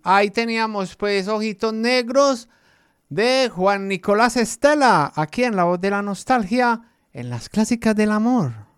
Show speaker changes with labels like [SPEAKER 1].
[SPEAKER 1] Ahí teníamos pues Ojitos Negros de Juan Nicolás Estela, aquí en La Voz de la Nostalgia, en las clásicas del amor.